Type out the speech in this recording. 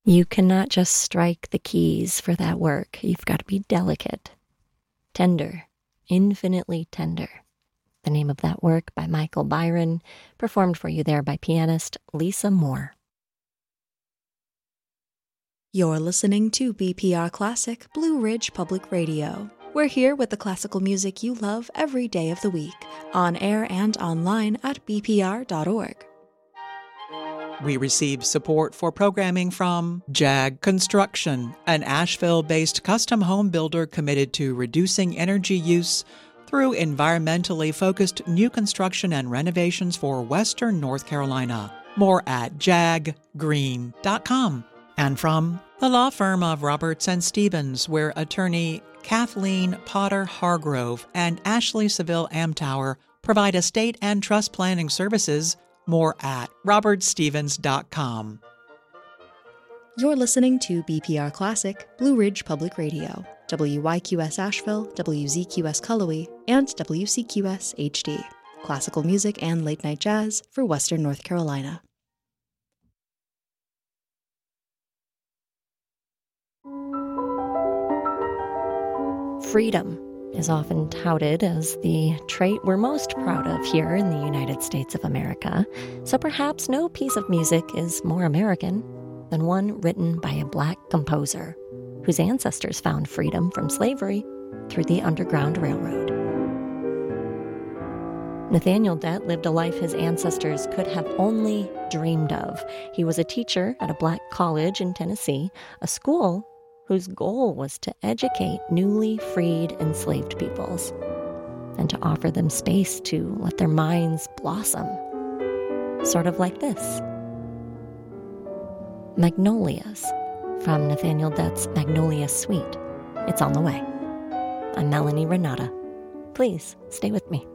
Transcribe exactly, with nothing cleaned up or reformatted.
You cannot just strike the keys for that work. You've got to be delicate, tender, infinitely tender. The name of that work by Michael Byron, performed for you there by pianist Lisa Moore. You're listening to B P R Classic Blue Ridge Public Radio. We're here with the classical music you love every day of the week, on air and online at b p r dot org. We receive support for programming from Jag Construction, an Asheville-based custom home builder committed to reducing energy use through environmentally focused new construction and renovations for Western North Carolina. More at jag green dot com. And from the law firm of Roberts and Stevens, where attorney Kathleen Potter Hargrove and Ashley Seville Amtower provide estate and trust planning services. More at roberts stevens dot com. You're listening to B P R Classic Blue Ridge Public Radio, W Y Q S Asheville, W Z Q S Cullowhee, and W C Q S H D. Classical music and late-night jazz for Western North Carolina. Freedom is often touted as the trait we're most proud of here in the United States of America, so perhaps no piece of music is more American than one written by a Black composer whose ancestors found freedom from slavery through the Underground Railroad. Nathaniel Dett lived a life his ancestors could have only dreamed of. He was a teacher at a Black college in Tennessee, a school whose goal was to educate newly freed enslaved peoples and to offer them space to let their minds blossom. Sort of like this. Magnolias, from Nathaniel Dett's Magnolia Suite. It's on the way. I'm Melanie Renata. Please stay with me.